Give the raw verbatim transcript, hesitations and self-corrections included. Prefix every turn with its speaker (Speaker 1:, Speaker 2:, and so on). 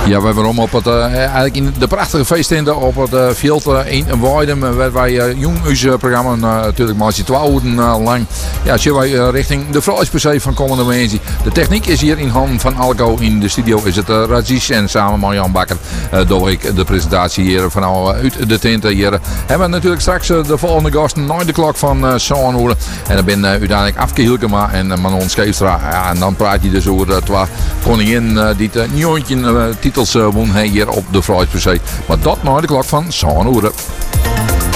Speaker 1: Ja, we hebben op het, uh, eigenlijk in de prachtige feestende op het uh, veld uh, in Weidem, uh, waar wij uh, jong ons programma uh, natuurlijk maar twaalf uur uh, lang. Ja, zien wij uh, richting de Vrouwspercee van komende mensen. De techniek is hier in handen van Alco. In de studio is het uh, Raziz en samen met Jan Bakker uh, doe ik de presentatie hier vanaf uh, uit de tent. Hier hebben we natuurlijk straks uh, de volgende gasten na de klok van uh, Zoanhoeren. En dan ben uh, uiteindelijk Afke Hielkema en uh, Manon Scheefstra. Ja, en dan praat je dus over uh, twee koningin uh, die het uh, nieuwtje uh, titels uh, won hier op de Vrouwspercee. Maar dat na de klok van Zoanhoeren.